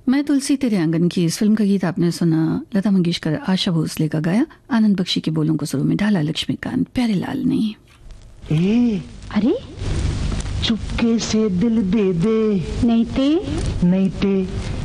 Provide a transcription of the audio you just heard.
मैं तुलसी तेरे आंगन की इस फिल्म का गीत आपने सुना। लता मंगेशकर, आशा भोसले का गाया, आनंद बख्शी के बोलों को सुरों में ढाला लक्ष्मीकांत प्यारेलाल ने। अरे चुपके से दिल दे दे, नहीं ते नहीं ते